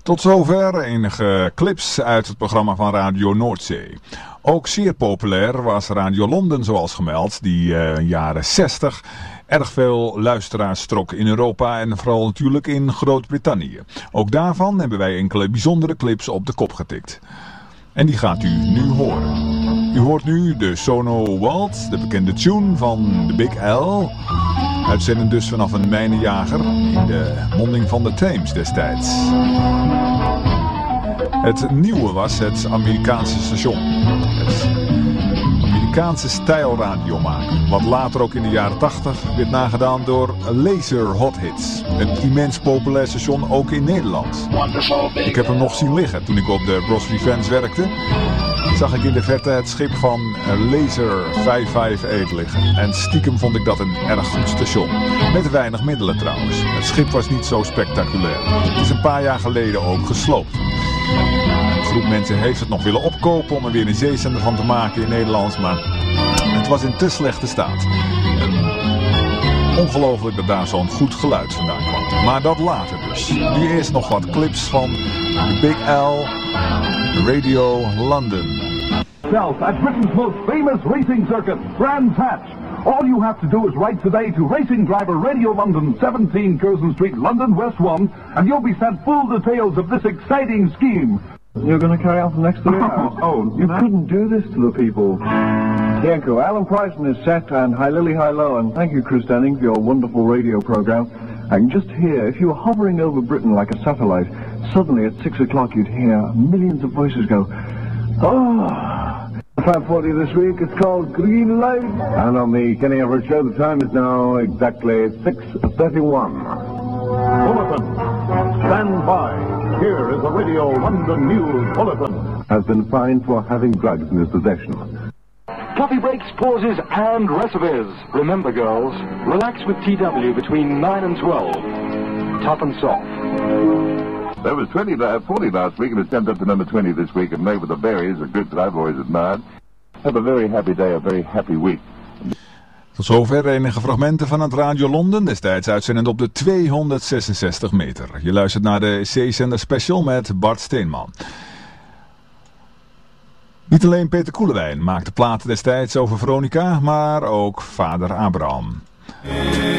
Tot zover enige clips uit het programma van Radio Noordzee. Ook zeer populair was Radio Londen, zoals gemeld, die jaren 60 erg veel luisteraars trok in Europa en vooral natuurlijk in Groot-Brittannië. Ook daarvan hebben wij enkele bijzondere clips op de kop getikt. En die gaat u nu horen. U hoort nu de Sono Waltz, de bekende tune van de Big L. Uitzendend dus vanaf een mijnenjager in de monding van de Theems destijds. Het nieuwe was het Amerikaanse station. Het Amerikaanse stijlradio maken. Wat later ook in de jaren 80 werd nagedaan door Laser Hot Hits. Een immens populair station ook in Nederland. Ik heb hem nog zien liggen toen ik op de Bros Revenge werkte. Zag ik in de verte het schip van Laser 558 liggen. En stiekem vond ik dat een erg goed station. Met weinig middelen trouwens. Het schip was niet zo spectaculair. Het is een paar jaar geleden ook gesloopt. Een groep mensen heeft het nog willen opkopen om er weer een zeezender van te maken in Nederland. Maar het was in te slechte staat. Ongelooflijk dat daar zo'n goed geluid vandaan kwam. Maar dat later dus. Nu eerst nog wat clips van Big L, Radio London. At Britain's most famous racing circuit, Brands Hatch. All you have to do is write today to Racing Driver Radio London, 17 Curzon Street, London, West 1, and you'll be sent full details of this exciting scheme. You're going to carry on for the next 3 hours? You couldn't do this to the people. Yanko, Alan Bryson is set, and Hi Lily, Hi Low, and thank you, Chris Denning, for your wonderful radio program. I can just hear, if you were hovering over Britain like a satellite, suddenly at 6 o'clock you'd hear millions of voices go, oh. 5:40 this week, it's called Green Light. And on the Kenny Everett Show, the time is now exactly 6:31. Bulletin. Stand by. Here is the Radio London News Bulletin. Has been fined for having drugs in his possession. Coffee breaks, pauses, and recipes. Remember, girls, relax with TW between 9 and 12. Tough and soft. There was 40 last week, and it's jumped up to number 20 this week. And Made with the Berries, a group that I've always admired. Have a very happy day, a very happy week. Tot zover enige fragmenten van het Radio Londen, destijds uitzendend op de 266 meter. Je luistert naar de zeezender special met Bart Steenman. Niet alleen Peter Koelewijn maakte platen destijds over Veronica, maar ook vader Abraham.